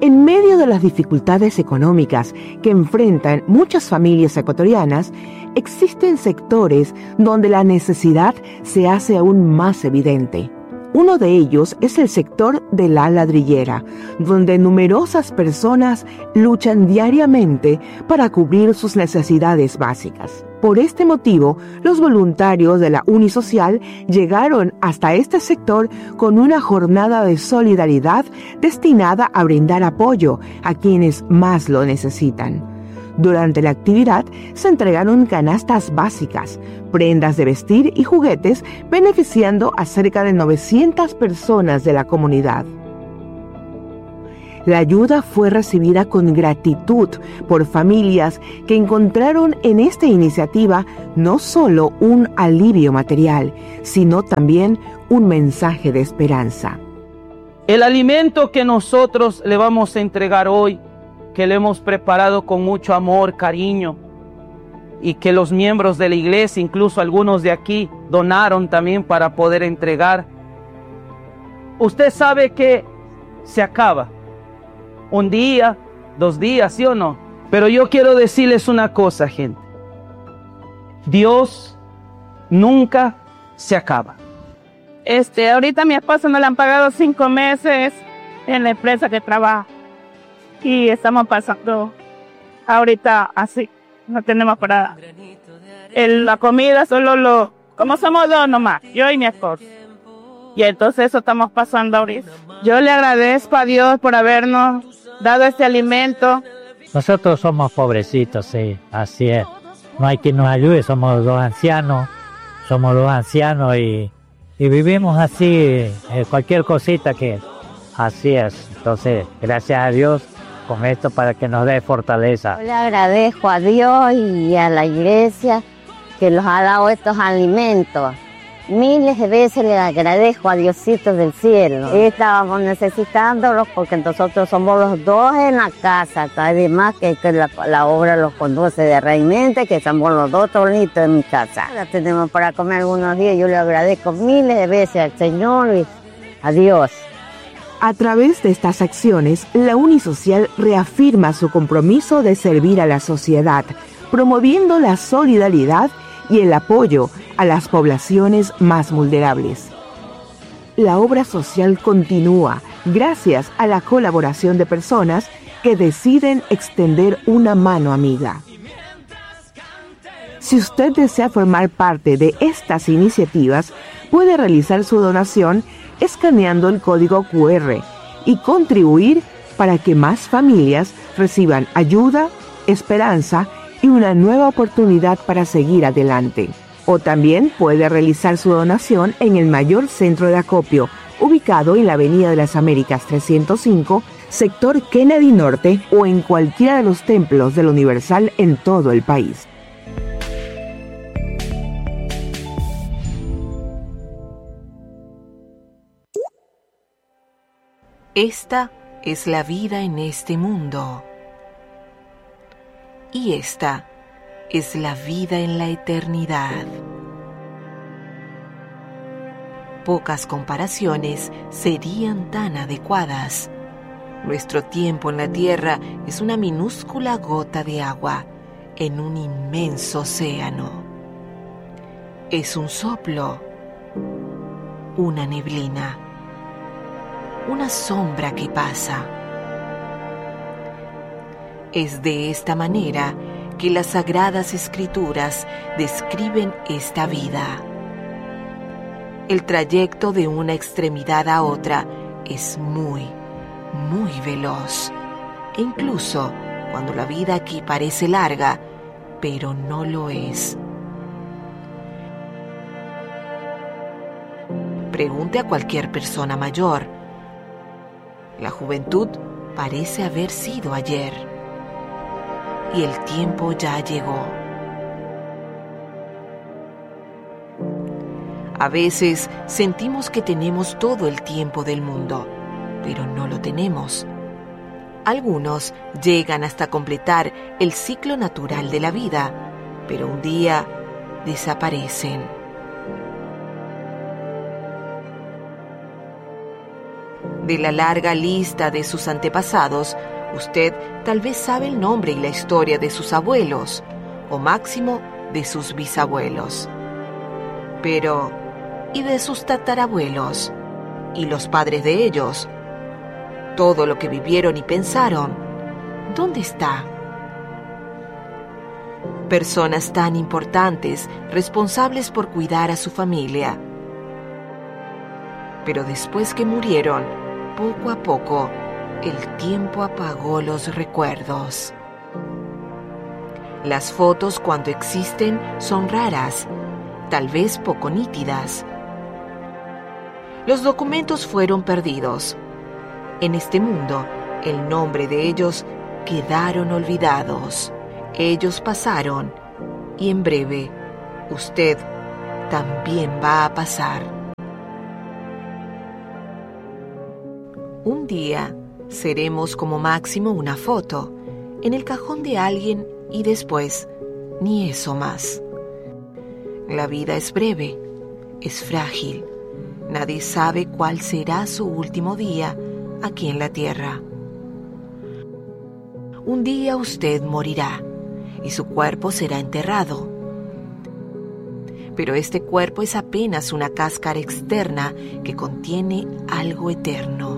En medio de las dificultades económicas que enfrentan muchas familias ecuatorianas, existen sectores donde la necesidad se hace aún más evidente. Uno de ellos es el sector de la ladrillera, donde numerosas personas luchan diariamente para cubrir sus necesidades básicas. Por este motivo, los voluntarios de la Unisocial llegaron hasta este sector con una jornada de solidaridad destinada a brindar apoyo a quienes más lo necesitan. Durante la actividad se entregaron canastas básicas, prendas de vestir y juguetes, beneficiando a cerca de 900 personas de la comunidad. La ayuda fue recibida con gratitud por familias que encontraron en esta iniciativa no solo un alivio material, sino también un mensaje de esperanza. El alimento que nosotros le vamos a entregar hoy, que le hemos preparado con mucho amor, cariño, y que los miembros de la iglesia, incluso algunos de aquí, donaron también para poder entregar. Usted sabe que se acaba. Un día, 2 días, ¿sí o no? Pero yo quiero decirles una cosa, gente. Dios nunca se acaba. Ahorita a mi esposo no le han pagado 5 meses en la empresa que trabaja. Y estamos pasando ahorita así. No tenemos para la comida, como somos 2 nomás, yo y mi esposo. Y entonces eso estamos pasando ahorita. Yo le agradezco a Dios por habernos dado este alimento. Nosotros somos pobrecitos, sí, así es. No hay quien nos ayude, somos 2 ancianos y vivimos así, cualquier cosita que así es. Entonces, gracias a Dios con esto para que nos dé fortaleza. Yo le agradezco a Dios y a la iglesia que nos ha dado estos alimentos. Miles de veces le agradezco a Diosito del cielo. Estábamos necesitándolos porque nosotros somos los 2 en la casa. Además que la obra los conduce de realmente, que somos los 2 solitos en mi casa. La tenemos para comer algunos días. Yo le agradezco miles de veces al Señor y a Dios. A través de estas acciones, la Unisocial reafirma su compromiso de servir a la sociedad, promoviendo la solidaridad y el apoyo a las poblaciones más vulnerables. La obra social continúa gracias a la colaboración de personas que deciden extender una mano amiga. Si usted desea formar parte de estas iniciativas, puede realizar su donación escaneando el código QR y contribuir para que más familias reciban ayuda, esperanza y una nueva oportunidad para seguir adelante. O también puede realizar su donación en el mayor centro de acopio, ubicado en la Avenida de las Américas 305, sector Kennedy Norte, o en cualquiera de los templos del Universal en todo el país. Esta es la vida en este mundo. Y esta es la vida en la eternidad. Pocas comparaciones serían tan adecuadas. Nuestro tiempo en la tierra es una minúscula gota de agua en un inmenso océano. Es un soplo, una neblina, una sombra que pasa. Es de esta manera que las Sagradas Escrituras describen esta vida. El trayecto de una extremidad a otra es muy veloz. E incluso cuando la vida aquí parece larga, pero no lo es. Pregunte a cualquier persona mayor. La juventud parece haber sido ayer. Y el tiempo ya llegó. A veces sentimos que tenemos todo el tiempo del mundo, pero no lo tenemos. Algunos llegan hasta completar el ciclo natural de la vida, pero un día desaparecen. De la larga lista de sus antepasados, usted tal vez sabe el nombre y la historia de sus abuelos, o máximo de sus bisabuelos. Pero, ¿y de sus tatarabuelos? ¿Y los padres de ellos? Todo lo que vivieron y pensaron, ¿dónde está? Personas tan importantes, responsables por cuidar a su familia. Pero después que murieron, poco a poco, el tiempo apagó los recuerdos. Las fotos, cuando existen, son raras, tal vez poco nítidas. Los documentos fueron perdidos. En este mundo, el nombre de ellos quedaron olvidados. Ellos pasaron, y en breve, usted también va a pasar. Un día, seremos como máximo una foto, en el cajón de alguien, y después, ni eso más. La vida es breve, es frágil. Nadie sabe cuál será su último día aquí en la tierra. Un día usted morirá y su cuerpo será enterrado. Pero este cuerpo es apenas una cáscara externa que contiene algo eterno.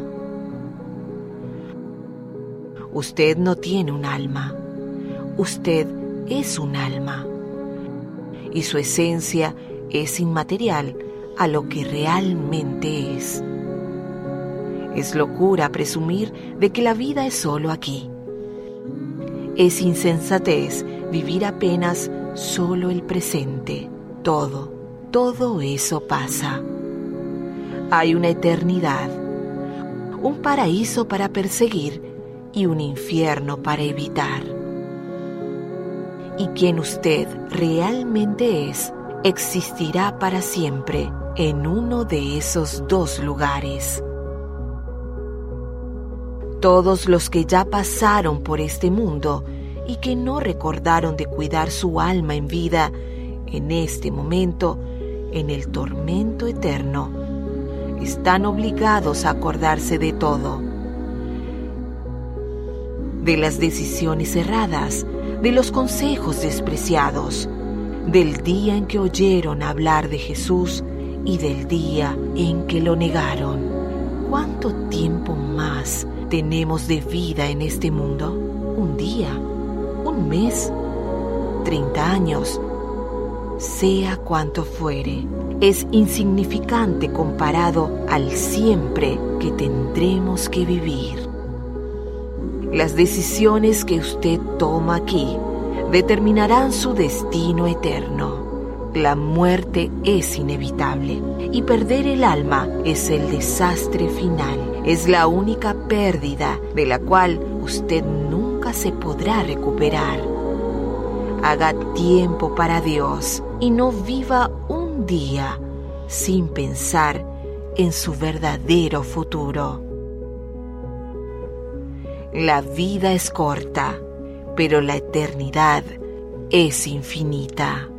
Usted no tiene un alma. Usted es un alma. Y su esencia es inmaterial a lo que realmente es. Es locura presumir de que la vida es solo aquí. Es insensatez vivir apenas solo el presente. Todo eso pasa. Hay una eternidad, un paraíso para perseguir y un infierno para evitar. Y quien usted realmente es, existirá para siempre en uno de esos dos lugares. Todos los que ya pasaron por este mundo y que no recordaron de cuidar su alma en vida, en este momento, en el tormento eterno, están obligados a acordarse de todo. De las decisiones erradas, de los consejos despreciados, del día en que oyeron hablar de Jesús y del día en que lo negaron. ¿Cuánto tiempo más tenemos de vida en este mundo? ¿Un día? ¿Un mes? ¿30 años? Sea cuanto fuere, es insignificante comparado al siempre que tendremos que vivir. Las decisiones que usted toma aquí determinarán su destino eterno. La muerte es inevitable y perder el alma es el desastre final. Es la única pérdida de la cual usted nunca se podrá recuperar. Haga tiempo para Dios y no viva un día sin pensar en su verdadero futuro. La vida es corta, pero la eternidad es infinita.